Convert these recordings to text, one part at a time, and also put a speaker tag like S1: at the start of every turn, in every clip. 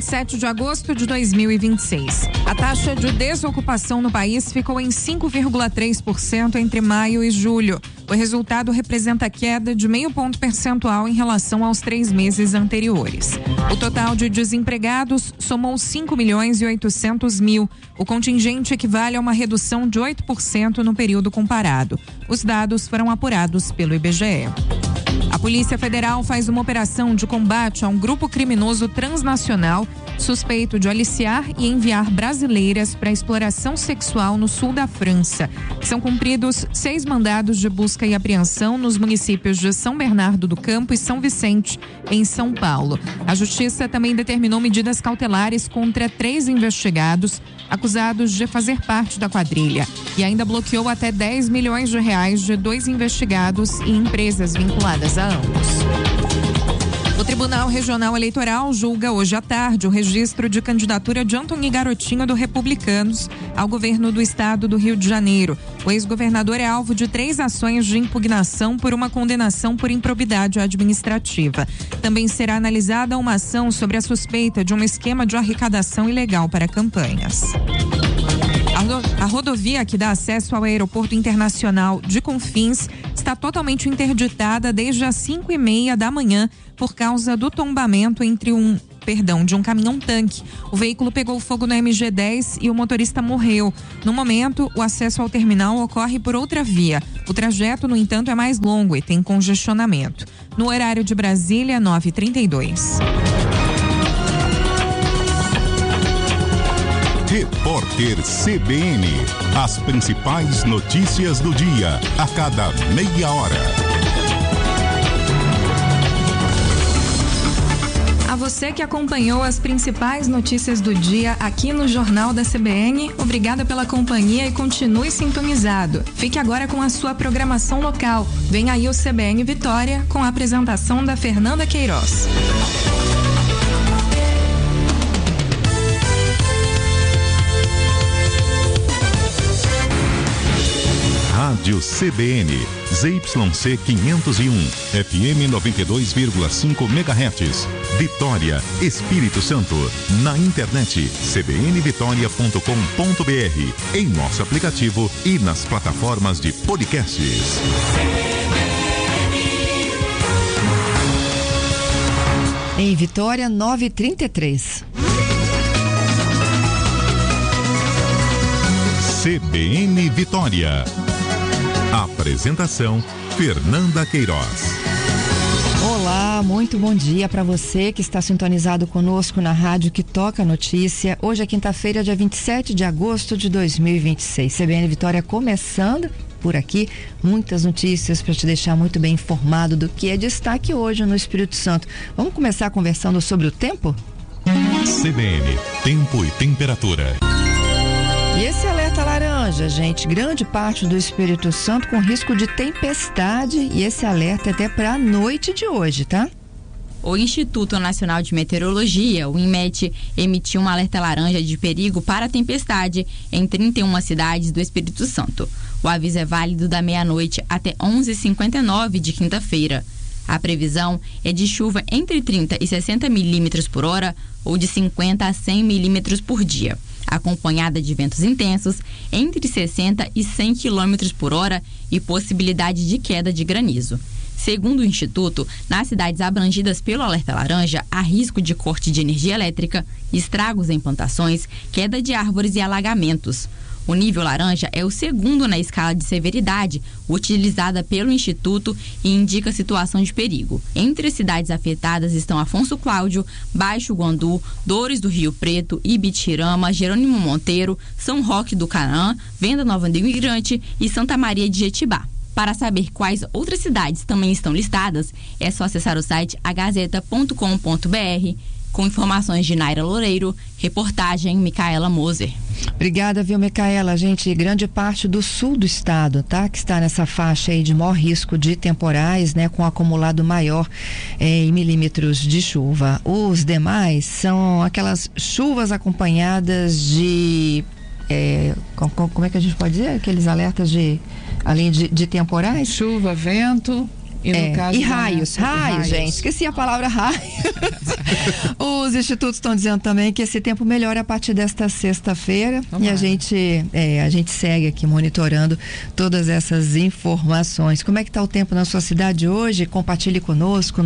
S1: 27 de agosto de 2026. A taxa de desocupação no país ficou em 5,3% entre maio e julho. O resultado representa queda de 0,5 ponto percentual em relação aos 3 meses anteriores. O total de desempregados somou 5.800.000. O contingente equivale a uma redução de 8% no período comparado. Os dados foram apurados pelo IBGE. A Polícia Federal faz uma operação de combate a um grupo criminoso transnacional suspeito de aliciar e enviar brasileiras para exploração sexual no sul da França. São cumpridos 6 mandados de busca e apreensão nos municípios de São Bernardo do Campo e São Vicente, em São Paulo. A Justiça também determinou medidas cautelares contra 3 investigados acusados de fazer parte da quadrilha e ainda bloqueou até R$10 milhões de 2 investigados e empresas vinculadas a ambos. O Tribunal Regional Eleitoral julga hoje à tarde o registro de candidatura de Antony Garotinho do Republicanos ao governo do estado do Rio de Janeiro. O ex-governador é alvo de 3 ações de impugnação por uma condenação por improbidade administrativa. Também será analisada uma ação sobre a suspeita de um esquema de arrecadação ilegal para campanhas. A rodovia que dá acesso ao aeroporto internacional de Confins está totalmente interditada desde as 5:30 da manhã por causa do tombamento de um caminhão-tanque. O veículo pegou fogo no MG-10 e o motorista morreu. No momento, o acesso ao terminal ocorre por outra via. O trajeto, no entanto, é mais longo e tem congestionamento. No horário de Brasília, 9h32.
S2: Repórter CBN. As principais notícias do dia, a cada meia hora.
S1: A você que acompanhou as principais notícias do dia aqui no Jornal da CBN, obrigada pela companhia e continue sintonizado. Fique agora com a sua programação local. Vem aí o CBN Vitória com a apresentação da Fernanda Queiroz.
S2: Rádio CBN, ZYC 501, FM 92,5 MHz, Vitória, Espírito Santo. Na internet, cbnvitoria.com.br, em nosso aplicativo e nas plataformas de podcasts.
S3: Em Vitória, 9h33.
S2: CBN Vitória. Apresentação: Fernanda Queiroz.
S3: Olá, muito bom dia para você que está sintonizado conosco na rádio que toca a notícia. Hoje é quinta-feira, dia 27 de agosto de 2026. CBN Vitória começando por aqui. Muitas notícias para te deixar muito bem informado do que é destaque hoje no Espírito Santo. Vamos começar conversando sobre o tempo?
S2: CBN, tempo e temperatura.
S3: E esse alerta laranja, gente, grande parte do Espírito Santo com risco de tempestade, e esse alerta é até para a noite de hoje, tá?
S4: O Instituto Nacional de Meteorologia, o INMET, emitiu um alerta laranja de perigo para tempestade em 31 cidades do Espírito Santo. O aviso é válido da meia-noite até 11h59 de quinta-feira. A previsão é de chuva entre 30 e 60 milímetros por hora ou de 50 a 100 milímetros por dia, acompanhada de ventos intensos entre 60 e 100 quilômetros por hora e possibilidade de queda de granizo. Segundo o Instituto, nas cidades abrangidas pelo alerta laranja, há risco de corte de energia elétrica, estragos em plantações, queda de árvores e alagamentos. O nível laranja é o segundo na escala de severidade utilizada pelo Instituto e indica situação de perigo. Entre as cidades afetadas estão Afonso Cláudio, Baixo Guandu, Dores do Rio Preto, Ibitirama, Jerônimo Monteiro, São Roque do Canaã, Venda Nova do Imigrante e Santa Maria de Jetibá. Para saber quais outras cidades também estão listadas, é só acessar o site agazeta.com.br. Com informações de Naira Loureiro, reportagem Micaela Moser.
S3: Obrigada, viu, Micaela? Gente, grande parte do sul do estado, tá? Que está nessa faixa aí de maior risco de temporais, né? Com acumulado maior em milímetros de chuva. Os demais são aquelas chuvas acompanhadas de... como é que a gente pode dizer? Aqueles alertas além de temporais?
S5: Chuva, vento... E, no caso
S3: raios, gente, esqueci a palavra raio. Os institutos estão dizendo também que esse tempo melhora a partir desta sexta-feira e a gente segue aqui monitorando todas essas informações. Como é que está o tempo na sua cidade hoje? Compartilhe conosco,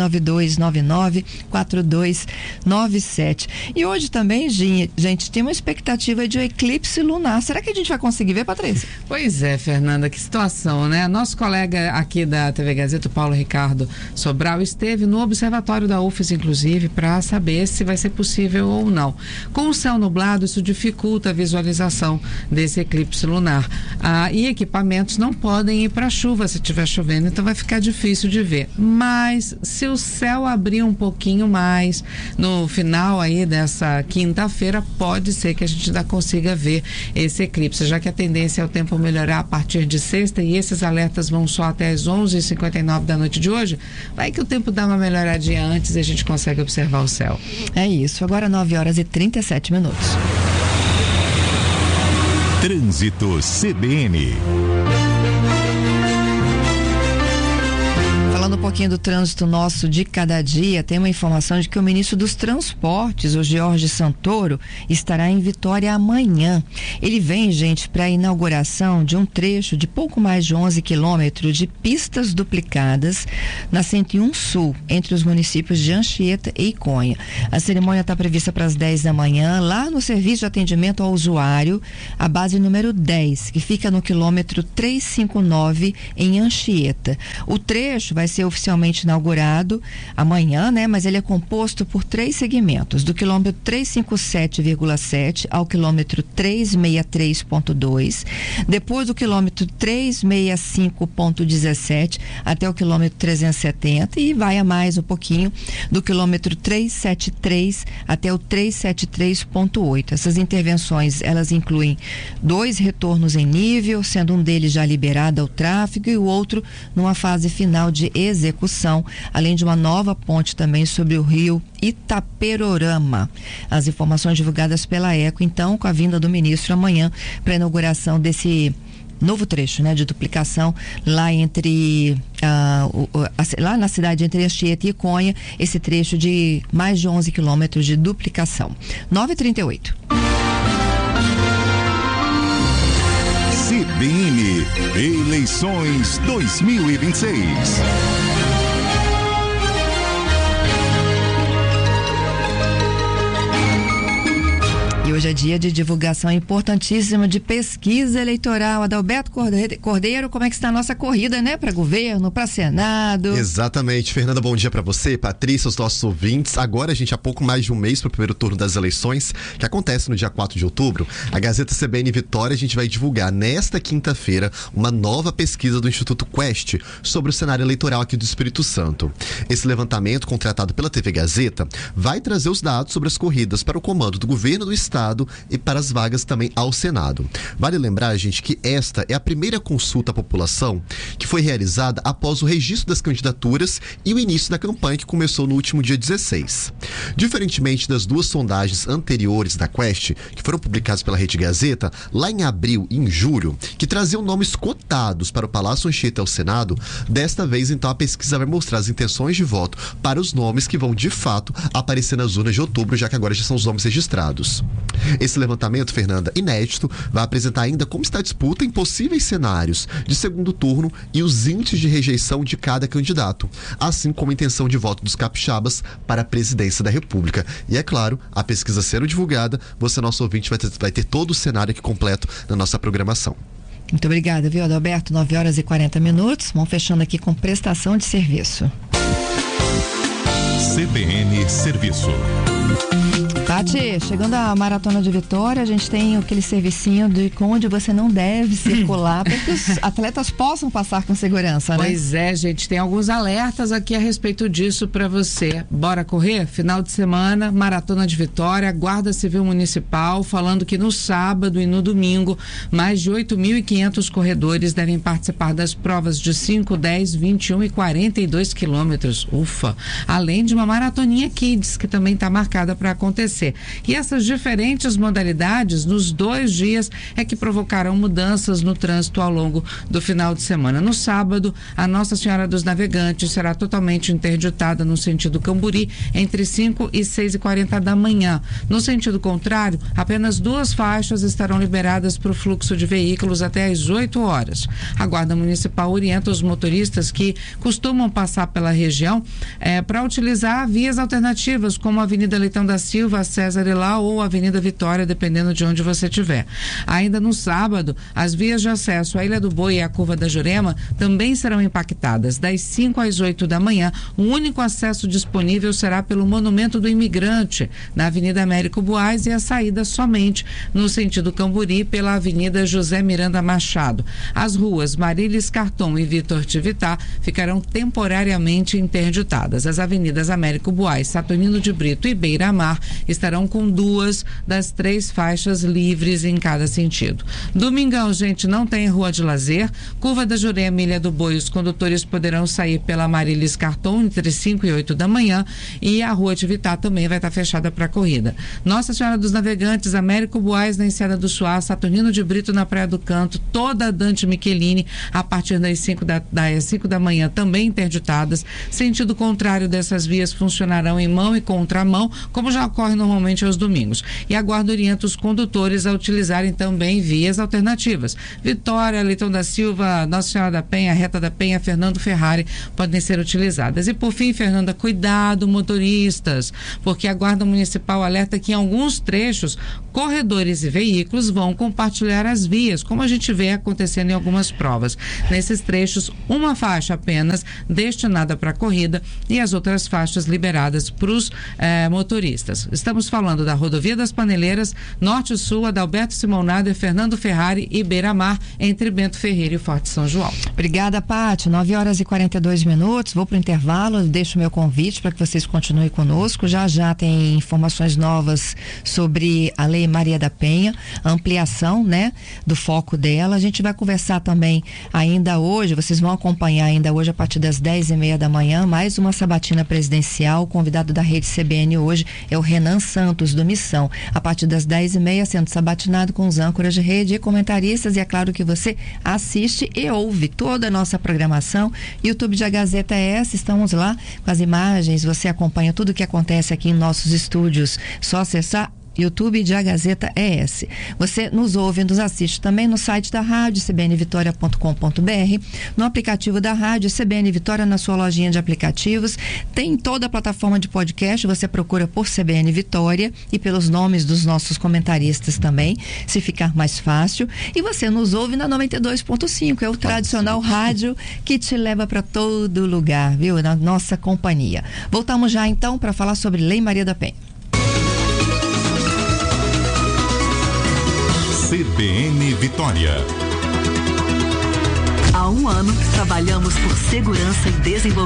S3: 992994297. E hoje também, gente, tem uma expectativa de um eclipse lunar. Será que a gente vai conseguir ver, Patrícia?
S5: Pois é, Fernanda, que situação, né? Nosso colega aqui da TV Gazeta, o Paulo Ricardo Sobral, esteve no observatório da UFES, inclusive, para saber se vai ser possível ou não. Com o céu nublado, isso dificulta a visualização desse eclipse lunar. E equipamentos não podem ir para a chuva se estiver chovendo, então vai ficar difícil de ver. Mas se o céu abrir um pouquinho mais no final aí dessa quinta-feira, pode ser que a gente ainda consiga ver esse eclipse, já que a tendência é o tempo melhorar a partir de sexta e esses alertas vão só até as 11h59 da noite de hoje. Vai que o tempo dá uma melhoradinha antes e a gente consegue observar o céu.
S3: É isso, agora 9h37.
S2: Trânsito CBN.
S3: Falando um pouquinho do trânsito nosso de cada dia, tem uma informação de que o ministro dos Transportes, o Jorge Santoro, estará em Vitória amanhã. Ele vem, gente, para a inauguração de um trecho de pouco mais de 11 quilômetros de pistas duplicadas na 101 Sul, entre os municípios de Anchieta e Iconha. A cerimônia está prevista para as 10 da manhã, lá no Serviço de Atendimento ao Usuário, a base número 10, que fica no quilômetro 359, em Anchieta. O trecho vai ser oficialmente inaugurado amanhã, né? Mas ele é composto por 3 segmentos, do quilômetro 357,7 ao quilômetro 363,2, depois do quilômetro 365,17 até o quilômetro 370 e vai a mais um pouquinho do quilômetro 373 até o 373,8. Essas intervenções, elas incluem 2 retornos em nível, sendo um deles já liberado ao tráfego e o outro numa fase final de execução, além de uma nova ponte também sobre o rio Itaperorama. As informações divulgadas pela ECO, então, com a vinda do ministro amanhã para a inauguração desse novo trecho, né, de duplicação lá entre lá na cidade entre Anchieta e Iconha, esse trecho de mais de 11 quilômetros de duplicação. 9h38.
S2: CBN Eleições 2026.
S3: E hoje é dia de divulgação importantíssima de pesquisa eleitoral. Adalberto Cordeiro, como é que está a nossa corrida, né? Para governo, para Senado.
S6: Exatamente. Fernanda, bom dia para você, Patrícia, os nossos ouvintes. Agora a gente há pouco mais de um mês para o primeiro turno das eleições, que acontece no dia 4 de outubro. A Gazeta CBN Vitória, a gente vai divulgar nesta quinta-feira uma nova pesquisa do Instituto Quest sobre o cenário eleitoral aqui do Espírito Santo. Esse levantamento, contratado pela TV Gazeta, vai trazer os dados sobre as corridas para o comando do governo do Estado e para as vagas também ao Senado. Vale lembrar, gente, que esta é a primeira consulta à população que foi realizada após o registro das candidaturas e o início da campanha, que começou no último dia 16. Diferentemente das 2 sondagens anteriores da Quest, que foram publicadas pela Rede Gazeta, lá em abril e em julho, que traziam nomes cotados para o Palácio Anchieta e ao Senado, desta vez, então, a pesquisa vai mostrar as intenções de voto para os nomes que vão, de fato, aparecer nas urnas de outubro, já que agora já são os nomes registrados. Esse levantamento, Fernanda, inédito, vai apresentar ainda como está a disputa em possíveis cenários de segundo turno e os índices de rejeição de cada candidato, assim como a intenção de voto dos capixabas para a presidência da República. E é claro, a pesquisa sendo divulgada, você, nosso ouvinte, vai ter todo o cenário aqui completo na nossa programação.
S3: Muito obrigada, viu, Adalberto? 9h40. Vamos fechando aqui com prestação de serviço.
S2: CBN Serviço.
S3: Tati, chegando à Maratona de Vitória, a gente tem aquele servicinho de onde você não deve circular para que os atletas possam passar com segurança, né?
S5: Pois é, gente, tem alguns alertas aqui a respeito disso para você. Bora correr? Final de semana, Maratona de Vitória, Guarda Civil Municipal, falando que no sábado e no domingo, mais de 8.500 corredores devem participar das provas de 5, 10, 21 e 42 quilômetros. Ufa! Além de uma maratoninha Kids, que também está marcada para acontecer acontecer. E essas diferentes modalidades, nos 2 dias, é que provocarão mudanças no trânsito ao longo do final de semana. No sábado, a Nossa Senhora dos Navegantes será totalmente interditada no sentido Camburi, entre 5 e 6h40 da manhã. No sentido contrário, apenas 2 faixas estarão liberadas para o fluxo de veículos até às 8 horas. A Guarda Municipal orienta os motoristas que costumam passar pela região para utilizar vias alternativas, como a Avenida Leitão da Silva, César Elau ou a Avenida Vitória, dependendo de onde você estiver. Ainda no sábado, as vias de acesso à Ilha do Boi e à Curva da Jurema também serão impactadas. Das 5 às 8 da manhã, o único acesso disponível será pelo Monumento do Imigrante, na Avenida Américo Buarque, e a saída somente no sentido Camburi pela Avenida José Miranda Machado. As ruas Marilis Carton e Vitor Tivitá ficarão temporariamente interditadas. As avenidas Américo Buarque, Saturnino de Brito e Beira-Mar estarão com 2 das 3 faixas livres em cada sentido. Domingão, gente, não tem rua de lazer. Curva da Jurema, Ilha do Boi, os condutores poderão sair pela Marilis Carton entre 5 e 8 da manhã, e a Rua Tivitá também vai estar fechada para a corrida. Nossa Senhora dos Navegantes, Américo Buarque na Enseada do Suá, Saturnino de Brito na Praia do Canto, toda a Dante Michelini a partir das 5 da manhã também interditadas. Sentido contrário dessas vias funcionarão em mão e contramão, como já ocorre normalmente aos domingos. E a Guarda orienta os condutores a utilizarem também vias alternativas. Vitória, Leitão da Silva, Nossa Senhora da Penha, Reta da Penha, Fernando Ferrari podem ser utilizadas. E por fim, Fernanda, cuidado, motoristas, porque a Guarda Municipal alerta que em alguns trechos, corredores e veículos vão compartilhar as vias, como a gente vê acontecendo em algumas provas. Nesses trechos, uma faixa apenas destinada para a corrida e as outras faixas liberadas para os motoristas. Estamos falando da Rodovia das Paneleiras, Norte-Sul, Adalberto Simonado e Fernando Ferrari e Beira-Mar, entre Bento Ferreira e Forte São João.
S3: Obrigada, Pátio. 9h42. Vou para o intervalo, deixo o meu convite para que vocês continuem conosco. Já tem informações novas sobre a Lei Maria da Penha, a ampliação, né, do foco dela. A gente vai conversar também ainda hoje, vocês vão acompanhar ainda hoje a partir das 10h30 da manhã, mais uma sabatina presidencial. O convidado da Rede CBN hoje é o Renan Santos, do Missão. A partir das 10h30, sendo sabatinado com os âncoras de rede e comentaristas, e é claro que você assiste e ouve toda a nossa programação. YouTube de A Gazeta ES, estamos lá com as imagens, você acompanha tudo o que acontece aqui em nossos estúdios. Só acessar YouTube de A Gazeta ES. Você nos ouve e nos assiste também no site da rádio, cbnvitoria.com.br, no aplicativo da rádio CBN Vitória, na sua lojinha de aplicativos. Tem toda a plataforma de podcast, você procura por CBN Vitória e pelos nomes dos nossos comentaristas também, se ficar mais fácil. E você nos ouve na 92.5, é o tradicional rádio que te leva para todo lugar, viu? Na nossa companhia. Voltamos já então para falar sobre Lei Maria da Penha.
S2: CBN Vitória.
S7: Há um ano, trabalhamos por segurança e desenvolvimento